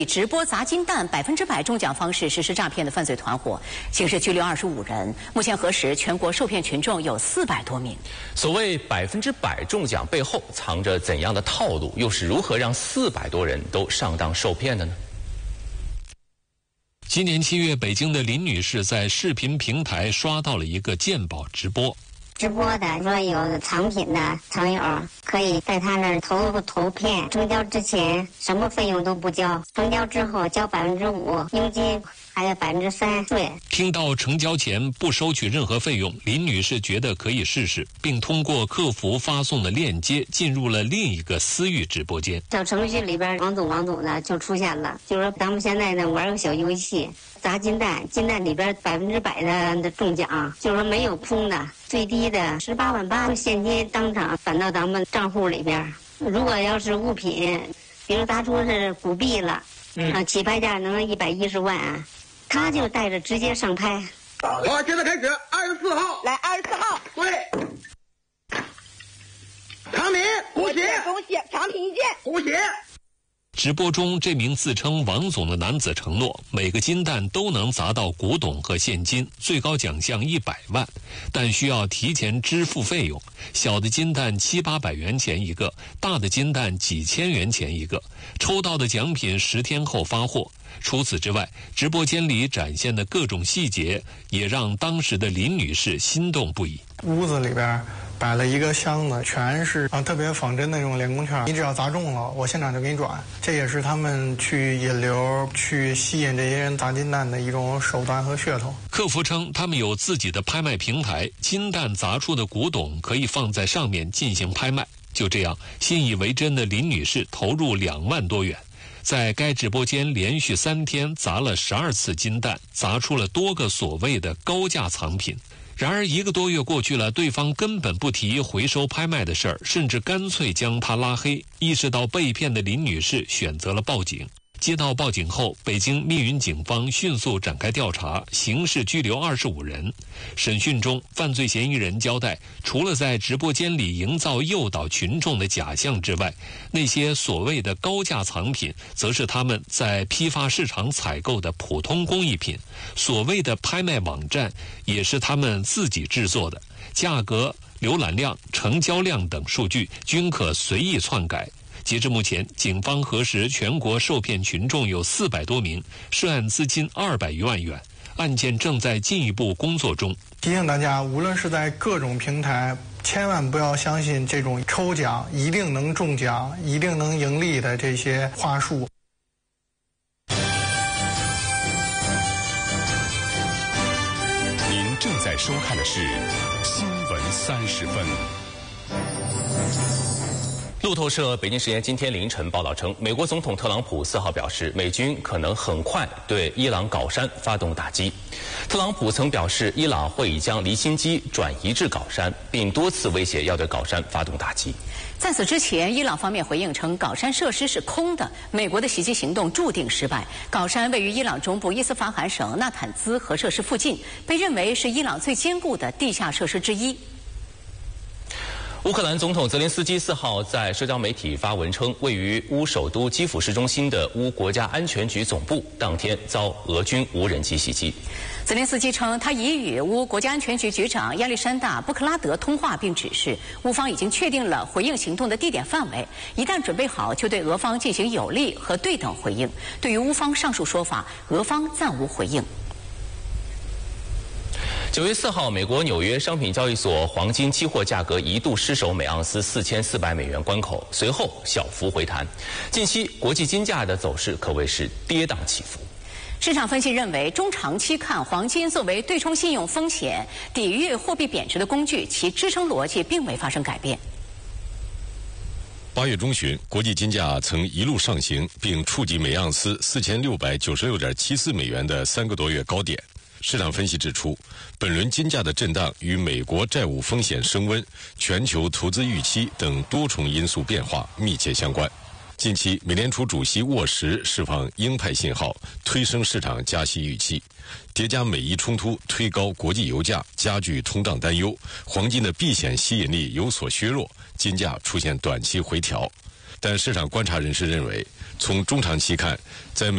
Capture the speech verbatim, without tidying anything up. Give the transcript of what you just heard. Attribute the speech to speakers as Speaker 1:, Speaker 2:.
Speaker 1: 以直播砸金蛋百分之百中奖方式实施诈骗的犯罪团伙，刑事拘留二十五人。目前核实，全国受骗群众有四百多名。
Speaker 2: 所谓百分之百中奖背后藏着怎样的套路？又是如何让四百多人都上当受骗的呢？
Speaker 3: 今年七月，北京的林女士在视频平台刷到了一个鉴宝直播。
Speaker 4: 直播的说有藏品的藏友可以在他那儿投投片，成交之前什么费用都不交，成交之后交百分之五佣金，还有百分之三税。
Speaker 3: 听到成交前不收取任何费用，林女士觉得可以试试，并通过客服发送的链接进入了另一个私域直播间。
Speaker 4: 小程序里边王总王总的就出现了，就是说咱们现在呢玩个小游戏，砸金蛋，金蛋里边百分之百的的中奖，就是说没有空的，最低的十八万八，现金当场返到咱们账户里边。如果要是物品，比如砸出是古币了，嗯、啊，起拍价能一百一十万啊，他就带着直接上拍。
Speaker 5: 好，现在开始，二十四号，
Speaker 6: 来，二十四号，
Speaker 5: 对，长品，恭喜，
Speaker 6: 恭喜，长品一件，
Speaker 5: 恭喜。
Speaker 3: 直播中，这名自称王总的男子承诺，每个金蛋都能砸到古董和现金，最高奖项一百万，但需要提前支付费用。小的金蛋七八百元钱一个，大的金蛋几千元钱一个。抽到的奖品十天后发货。除此之外，直播间里展现的各种细节，也让当时的林女士心动不已。
Speaker 7: 屋子里边摆了一个箱子，全是啊特别仿真的那种连工券，你只要砸中了，我现场就给你转。这也是他们去引流、去吸引这些人砸金蛋的一种手段和噱头。
Speaker 3: 客服称，他们有自己的拍卖平台，金蛋砸出的古董可以放在上面进行拍卖。就这样，信以为真的林女士投入两万多元。在该直播间连续三天砸了十二次金蛋，砸出了多个所谓的高价藏品。然而一个多月过去了，对方根本不提回收拍卖的事儿，甚至干脆将他拉黑。意识到被骗的林女士选择了报警。接到报警后，北京密云警方迅速展开调查，刑事拘留二十五人。审讯中，犯罪嫌疑人交代，除了在直播间里营造诱导群众的假象之外，那些所谓的高价藏品，则是他们在批发市场采购的普通工艺品。所谓的拍卖网站，也是他们自己制作的，价格、浏览量、成交量等数据均可随意篡改。截至目前，警方核实全国受骗群众有四百多名，涉案资金二百余万元，案件正在进一步工作中。
Speaker 7: 提醒大家，无论是在各种平台，千万不要相信这种抽奖一定能中奖、一定能盈利的这些话术。
Speaker 8: 您正在收看的是《新闻三十分》。
Speaker 2: 路透社北京时间今天凌晨报道称，美国总统特朗普四号表示，美军可能很快对伊朗搞山发动打击。特朗普曾表示，伊朗会已将离心机转移至搞山，并多次威胁要对搞山发动打击。
Speaker 1: 在此之前，伊朗方面回应称，搞山设施是空的，美国的袭击行动注定失败。搞山位于伊朗中部伊斯法罕省纳坦兹核设施附近，被认为是伊朗最坚固的地下设施之一。
Speaker 2: 乌克兰总统泽连斯基四号在社交媒体发文称，位于乌首都基辅市中心的乌国家安全局总部当天遭俄军无人机袭击。
Speaker 1: 泽连斯基称，他已与乌国家安全局局长亚历山大·布克拉德通话，并指示乌方已经确定了回应行动的地点范围，一旦准备好，就对俄方进行有力和对等回应。对于乌方上述说法，俄方暂无回应。
Speaker 2: 九月四号，美国纽约商品交易所黄金期货价格一度失守每盎司四千四百美元关口，随后小幅回弹。近期国际金价的走势可谓是跌宕起伏。
Speaker 1: 市场分析认为，中长期看，黄金作为对冲信用风险、抵御货币贬值的工具，其支撑逻辑并未发生改变。
Speaker 8: 八月中旬，国际金价曾一路上行，并触及每盎司四千六百九十六点七四美元的三个多月高点。市场分析指出，本轮金价的震荡与美国债务风险升温、全球投资预期等多重因素变化密切相关。近期，美联储主席沃什释放鹰派信号，推升市场加息预期，叠加美伊冲突推高国际油价，加剧通胀担忧，黄金的避险吸引力有所削弱，金价出现短期回调。但市场观察人士认为， 从中长期看，在美